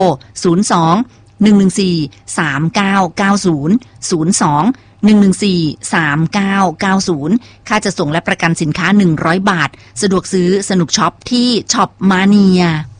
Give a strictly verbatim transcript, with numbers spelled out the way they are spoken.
ศูนย์ สอง หนึ่ง หนึ่ง สี่ สาม เก้า เก้า ศูนย์ ศูนย์ สอง หนึ่ง หนึ่ง สี่ สาม เก้า เก้า ศูนย์ค่าจะส่งและประกันสินค้าหนึ่งร้อยบาทสะดวกซื้อสนุกช็อปที่ช็อปมาเนีย